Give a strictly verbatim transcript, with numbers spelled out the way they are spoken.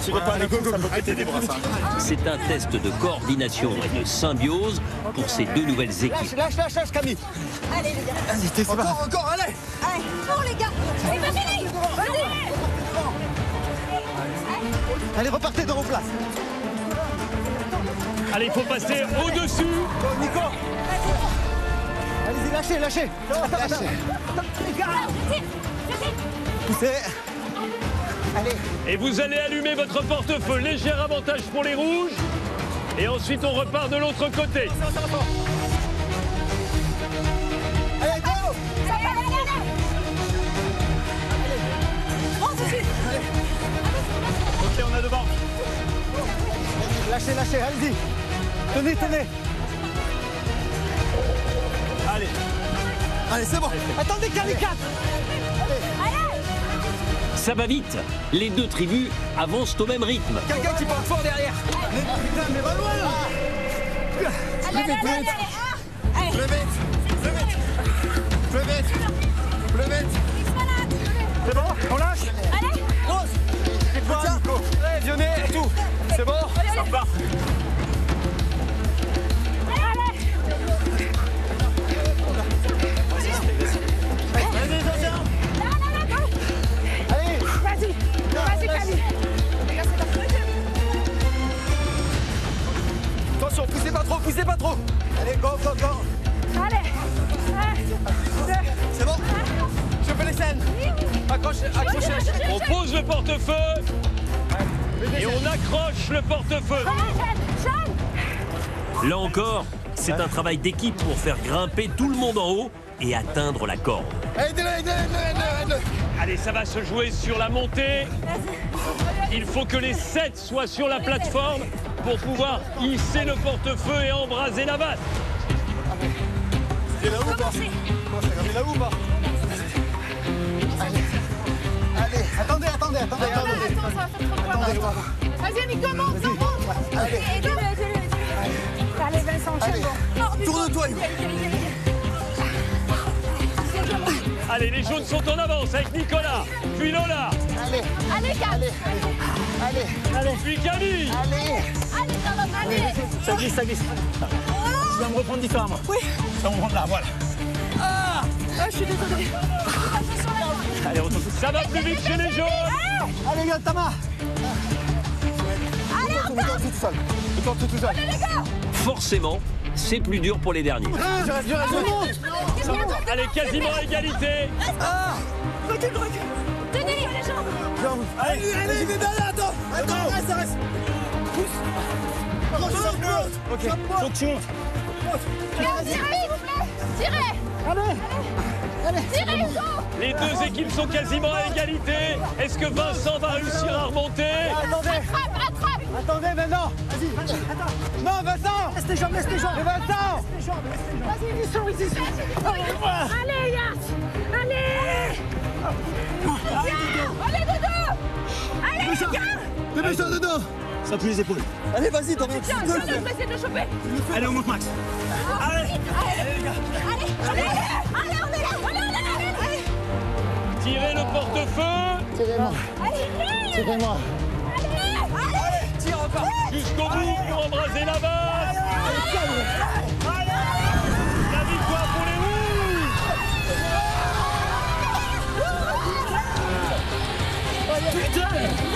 Tirez pas les coups, ça peut péter des bras. C'est un test de coordination et de symbiose pour ces deux nouvelles équipes. Lâche, lâche, lâche, Camille. Allez les gars. Vas-y, t'es encore, encore, allez. Allez, pour les gars. C'est pas fini. Vas-y. Allez, repartez dans vos places. Allez, il faut passer au-dessus. Oh, Nico. Allez-y, lâchez, lâchez. Lâchez. Les gars. Poussez. Allez. Et vous allez allumer votre porte-feu. Léger avantage pour les rouges. Et ensuite, on repart de l'autre côté. Allez, go. Allez, allez, allez. Bon, tout de suite. Ok, on a devant. Lâchez, lâchez, allez-y. Tenez, tenez. Allez. Allez, c'est bon. Attendez, Camille, quatre. Ça va vite. Les deux tribus avancent au même rythme. Quelqu'un qui part fort derrière. Mais putain, mais va loin là. Allez, allez, allez, allez. Allez. Plus vite, plus vite. Plus vite. Plus vite. C'est bon, on lâche. Allez. Rose. C'est quoi, Nico? Allez, Vionnet, tout. C'est bon. Ça repart. Vas-y, attention. Allez. Vas-y. Vas-y, Camille. Attention, poussez pas trop, poussez pas trop. Allez, go, go, go. Allez. C'est bon. Je fais les scènes. Accrochez, accrochez. On pose le portefeu. Et on accroche le portefeu. Là encore, c'est un travail d'équipe pour faire grimper tout le monde en haut et atteindre la corde. Aidez-le, aidez-le, aidez-le, aidez-le. Allez, ça va se jouer sur la montée. Il faut que les sept soient sur la plateforme pour pouvoir hisser le portefeu et embraser la basse. C'est là où ou pas? C'est là où ou pas? Allez. Allez, attendez, attendez, attendez, attendez. Attends, ça va faire trop de poids. Vas-y, Nico, monte, monte, monte. Allez. Aidez-le, aidez-le, aidez-le. Allez, Vincent, Allez. tiens-le. Tourne-toi, Hugo. Allez, les jaunes sont en avance avec Nicolas, puis Lola, Allez. Allez, Cam. Allez. Allez. Allez. puis Camille. Allez. Allez, ça va, allez. Ça glisse, ça glisse. Tu vas me reprendre différemment. Oui. Ça va me reprendre là, voilà. Ah, je suis désolée. Allez, retourne. Ça va plus vite chez les jaunes. Allez, gars, Tama. Allez, encore. Tout seul. Tout seul, tout seul. Allez, les gars. Forcément, c'est plus dur pour les derniers. Je reste, je reste, je monte. Allez, quasiment à égalité. Ah. Recule, recule. Tenez les jambes. Allez, allez, j'y vais derrière, attends. Attends, reste, reste. Pousse. Ok, faut que tu montes. Tirez, s'il vous plaît. Tirez. Allez. Allez. Tirez, Hugo. Les deux équipes sont quasiment à égalité. Est-ce que Vincent va réussir à remonter? Attendez. Attrape, attrape. Attendez, maintenant. Vas-y, vas-y, attends. Non, Vincent. Laisse tes jambes, laisse tes jambes. Mais Vincent. Laisse tes jambes, laisse tes jambes. Vas-y, ils sont, ils y sont. Allez, Yass. Allez. Allez, Dodo. Allez, les gars. Dépêche-toi dedans. Ça pue les épaules. Allez, vas-y, t'en vas. Tiens, tiens, je vais essayer de le choper. Allez, on monte max. Allez. Allez, les gars. Allez, allez, allez, on est là. Allez, on est là. Allez. Tirez le portefeu Tirez-moi. Allez, Tirez-moi. allez, allez. Tire encore. jusqu'au bout pour embraser la base. La victoire pour les Rouges. Putain.